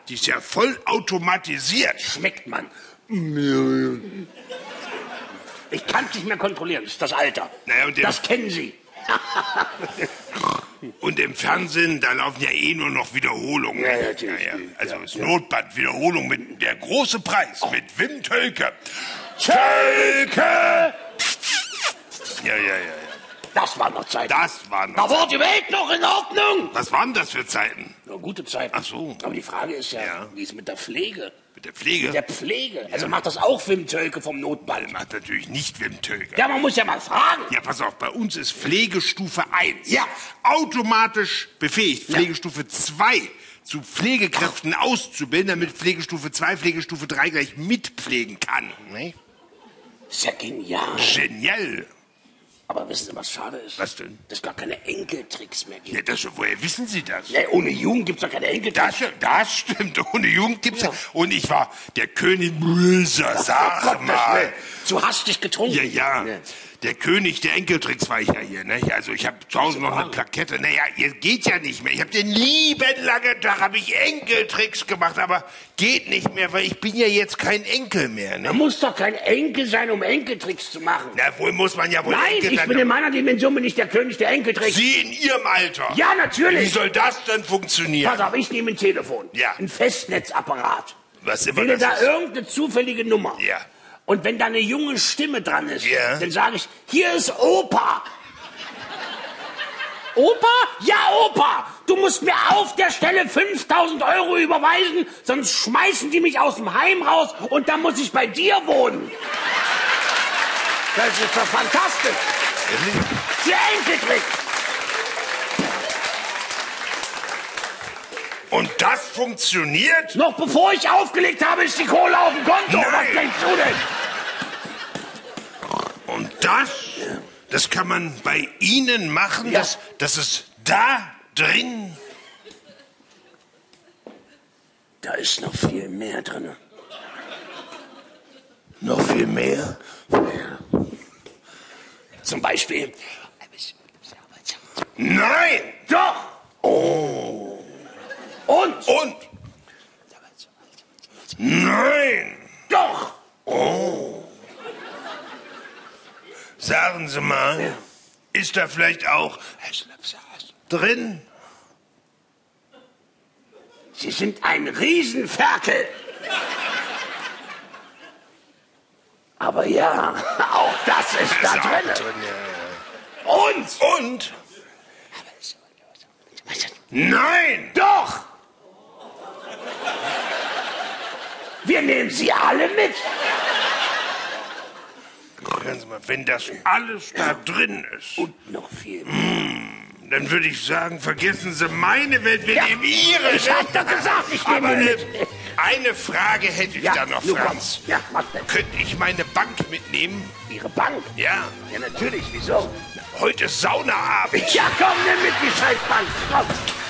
Die ist ja voll automatisiert. Schmeckt man. Ich kann es nicht mehr kontrollieren, das ist das Alter. Naja, und das kennen Sie. Und im Fernsehen, da laufen ja eh nur noch Wiederholungen. Ja, natürlich. Ja. Also das Notband, Wiederholung mit der große Preis, mit Wim Tölke. Tölke! Ja. Das waren noch Zeiten. Da war die Welt noch in Ordnung. Was waren das für Zeiten? Na, gute Zeiten. Ach so. Aber die Frage ist ja, wie ist mit der Pflege? Mit der Pflege? Mit der Pflege. Also macht das auch Wim Tölke vom Notband? Macht natürlich nicht Wim Tölke. Ja, man muss ja mal fragen. Ja, pass auf, bei uns ist Pflegestufe 1. Ja. Automatisch befähigt. Pflegestufe 2 zu Pflegekräften auszubilden, damit Pflegestufe 2, Pflegestufe 3 gleich mitpflegen kann. Ne? Ist ja genial. Genial. Aber wissen Sie, was schade ist? Was denn? Dass es gar keine Enkeltricks mehr gibt. Ja, woher wissen Sie das? Ja, ohne Jugend gibt's doch keine Enkeltricks. Das stimmt, ohne Jugend gibt's ja. Und ich war der König Böser, sag mal. Zu hastig getrunken. Ja. Der König der Enkeltricks war ich ja hier, ne? Also ich habe zu Hause noch eine Plakette. Naja, ihr geht ja nicht mehr. Ich habe den lieben langen Tag habe ich Enkeltricks gemacht, aber geht nicht mehr, weil ich bin ja jetzt kein Enkel mehr, ne? Man muss doch kein Enkel sein, um Enkeltricks zu machen. Na, wohl muss man ja wohl Nein, Enkel ich sein. bin in meiner Dimension bin ich der König der Enkeltricks. Sie in Ihrem Alter? Ja, natürlich. Wie soll das denn funktionieren? Pass auf, ich nehme ein Telefon. Ja. Ein Festnetzapparat. Was immer Wähle das da ist. irgendeine zufällige Nummer. Ja. Und wenn da eine junge Stimme dran ist, Ja. dann sage ich, hier ist Opa. Opa? Ja, Opa, du musst mir auf der Stelle 5.000 € überweisen, sonst schmeißen die mich aus dem Heim raus und dann muss ich bei dir wohnen. Das ist doch fantastisch. Der Enkeltrick. Und das funktioniert? Noch bevor ich aufgelegt habe, ist die Kohle auf dem Konto. Nein. Was denkst du denn? Und das kann man bei Ihnen machen, Ja. dass es da drin... Da ist noch viel mehr drin. Noch viel mehr? Zum Beispiel. Nein! Doch! Oh! Und? Nein! Doch! Sagen Sie mal, ist da vielleicht auch drin? Sie sind ein Riesenferkel. Aber ja, auch das ist da Ist auch drin. ja. Und? Nein! Doch! Wir nehmen sie alle mit. Hören Sie mal, wenn das alles da drin ist, Und noch viel mehr. dann würde ich sagen, vergessen Sie meine Welt, wir Ja, nehmen Ihre. ich hab doch gesagt, ich nehme Aber mit. eine Frage hätte ich da noch, nun komm. Franz. Ja, was denn? Könnte ich meine Bank mitnehmen? Ihre Bank? Ja. Ja, natürlich, wieso? Heute ist Saunaabend. Ja, komm, nimm mit die Scheißbank. Komm.